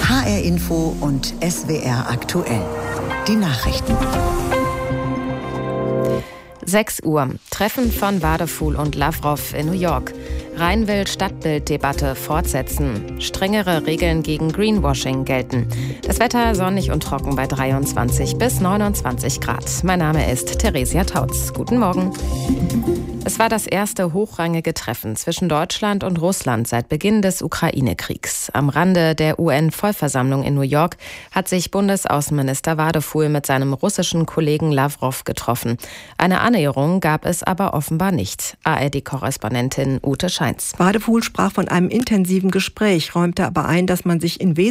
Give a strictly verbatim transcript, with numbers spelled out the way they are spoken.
H R Info und S W R aktuell. Die Nachrichten. sechs Uhr. Treffen von Wadefuhl und Lavrov in New York. Rhein will Stadtbilddebatte fortsetzen. Strengere Regeln gegen Greenwashing gelten. Das Wetter sonnig und trocken bei dreiundzwanzig bis neunundzwanzig Grad. Mein Name ist Theresia Tautz. Guten Morgen. Es war das erste hochrangige Treffen zwischen Deutschland und Russland seit Beginn des Ukraine-Kriegs. Am Rande der U N-Vollversammlung in New York hat sich Bundesaußenminister Wadefuhl mit seinem russischen Kollegen Lavrov getroffen. Eine Annäherung gab es aber offenbar nicht. A R D-Korrespondentin Ute Scheins. Wadefuhl sprach von einem intensiven Gespräch, räumte aber ein, dass man sich in